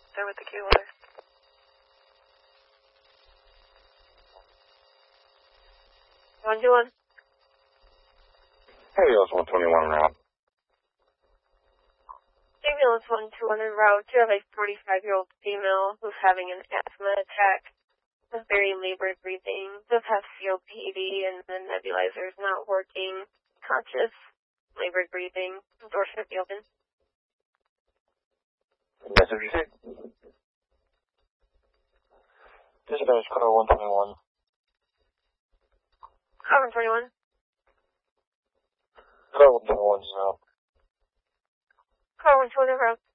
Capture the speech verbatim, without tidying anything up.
There with the Q-Wire. one two one. Ambulance one twenty-one route. Ambulance one two one en route. You have a forty-five-year-old female who's having an asthma attack. With very labored breathing. Does have C O P D and the nebulizer is not working. Conscious. Labored breathing. Door should be open. Yes, what you say? Dispatch car one twenty-one. Car one twenty-one. Car one twenty-one is out. Car one twenty route.